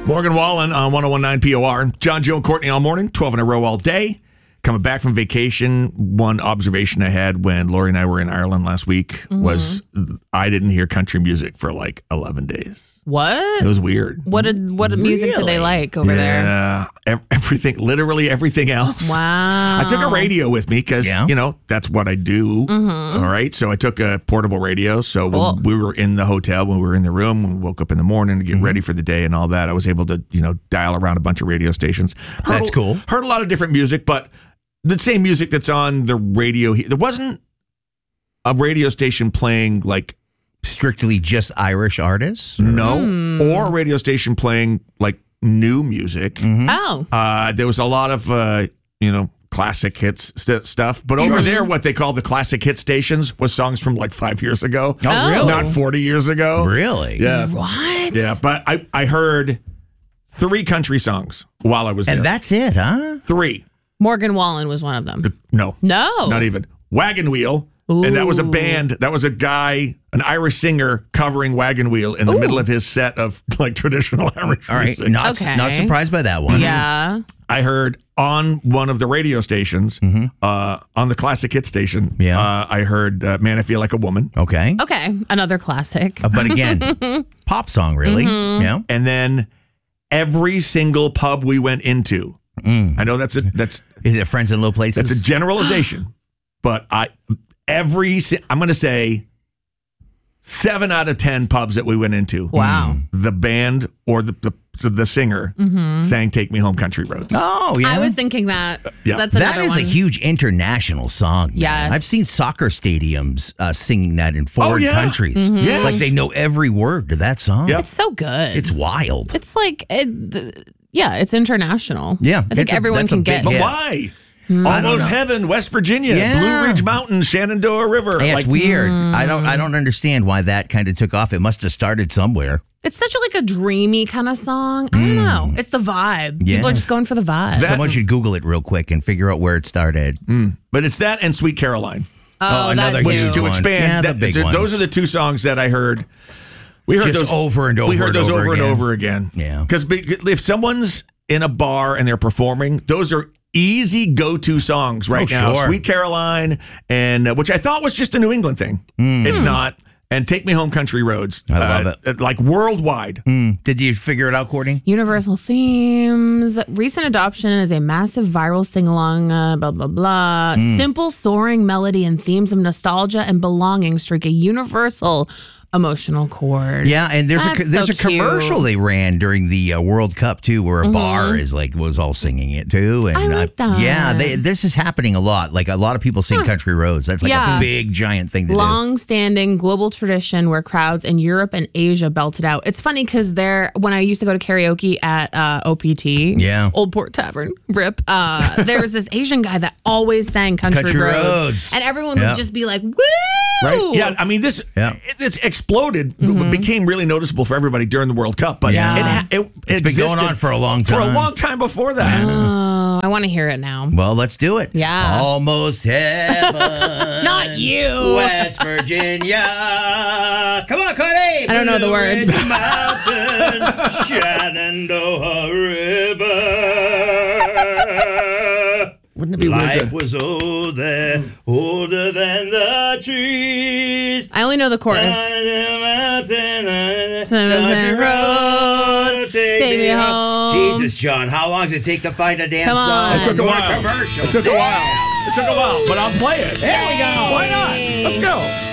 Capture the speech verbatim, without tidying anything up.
Morgan Wallen on one oh one point nine P O R. John, Joe, and Courtney all morning, twelve in a row all day. Coming back from vacation, one observation I had when Lori and I were in Ireland last week mm-hmm. was I didn't hear country music for like eleven days. What? It was weird. What did what really? music did they like over yeah, there? Yeah, everything, literally everything else. Wow. I took a radio with me because, yeah. you know, that's what I do. Mm-hmm. All right. So I took a portable radio. So cool. when we were in the hotel, when we were in the room, when we woke up in the morning to get mm-hmm. ready for the day and all that, I was able to, you know, dial around a bunch of radio stations. Heard that's a, cool. Heard a lot of different music, but the same music that's on the radio. There wasn't a radio station playing like strictly just Irish artists? Or? No. Mm. Or a radio station playing like new music. Mm-hmm. Oh. Uh, there was a lot of, uh, you know, classic hits st- stuff. But over mm-hmm. there, what they call the classic hit stations was songs from like five years ago. Oh, really? Not forty years ago. Really? Yeah. What? Yeah. But I, I heard three country songs while I was there. And that's it, huh? Three. Morgan Wallen was one of them. No. No. Not even. Wagon Wheel. Ooh. And that was a band. That was a guy, an Irish singer, covering Wagon Wheel in the Ooh. middle of his set of like traditional Irish All right. music. Not, okay. not surprised by that one. Yeah. I heard on one of the radio stations, mm-hmm. uh, on the classic hit station, yeah. uh, I heard uh, Man, I Feel Like a Woman. Okay. Okay. Another classic. Uh, but again, pop song, really. Mm-hmm. Yeah. And then every single pub we went into, mm. I know that's a, that's. Is it Friends in Low Places? That's a generalization. But I, every, I'm going to say seven out of ten pubs that we went into. Wow. The band or the the, the singer mm-hmm. sang Take Me Home Country Roads. Oh, yeah. I was thinking that. Yeah. That's another That is one. a huge international song. Yes. I've seen soccer stadiums uh, singing that in foreign oh, yeah. countries. Mm-hmm. Yes. Like they know every word to that song. Yep. It's so good. It's wild. It's like, it, yeah, it's international. Yeah. I think a, everyone can big, get But it. yeah. why? Mm. Almost Heaven, West Virginia, Yeah. Blue Ridge Mountains, Shenandoah River. Yeah, like, it's weird. Mm. I don't. I don't understand why that kind of took off. It must have started somewhere. It's such a, like a dreamy kind of song. I don't know. It's the vibe. Yeah. People are just going for the vibe. That's- Someone should Google it real quick and figure out where it started. Mm. But it's that and Sweet Caroline. oh, Oh, another that Which, too. huge to one. expand, Yeah, the that, big th- ones. those are the two songs that I heard. We heard Just those over and over We heard and those over over and again. over again. Yeah. Because if someone's in a bar and they're performing, those are easy go-to songs right Oh, now. sure. Sweet Caroline, and uh, which I thought was just a New England thing. Mm. It's not. And Take Me Home Country Roads. I love uh, it. Like worldwide. Mm. Did you figure it out, Courtney? Universal themes. Recent adoption is a massive viral sing-along, uh, blah, blah, blah. Mm. Simple, soaring melody and themes of nostalgia and belonging strike a universal emotional chord. Yeah, and there's That's a there's so a commercial cute. they ran during the uh, World Cup too, where a Mm-hmm. bar is like was all singing it too. And I like uh, that. Yeah, they, this is happening a lot. Like a lot of people sing Huh. country roads. That's like Yeah. a big giant thing to do. Long-standing global tradition where crowds in Europe and Asia belted out. It's funny because there, when I used to go to karaoke at uh, O P T, Yeah. Old Port Tavern, rip, uh, there was this Asian guy that always sang country, Country roads. roads. And everyone Yeah. would just be like, woo! Right? Yeah, I mean, this Yeah. it, this exploded, Mm-hmm. became really noticeable for everybody during the World Cup. But Yeah. it, ha- it, it It's been going existed on for a long For a time. long time before that. Oh, I want to hear it now. Well, let's do it. Yeah. Almost heaven. Not you. West Virginia. Come on, Courtney. I don't know the words. Blue Ridge Mountain, Shenandoah River. Wouldn't it be Life weird? was older, older than the trees. I only know the chorus. Country road, take me home. Jesus, John, how long does it take to find a damn Come song? on. It took a More while. commercial. It took a while. It took a while, but I'll play it. There we go. Why not? Let's go.